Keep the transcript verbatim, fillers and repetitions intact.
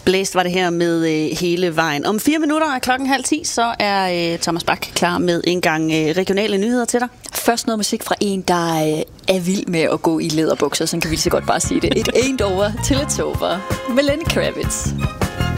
Blæst var det her med øh, hele vejen. Om fire minutter er klokken halv ti, så er øh, Thomas Bak klar med en gang øh, regionale nyheder til dig. Først noget musik fra en, der øh, er vild med at gå i læderbukser, så kan vi så godt bare sige det. It ain't over till it's over med Lenny Kravitz.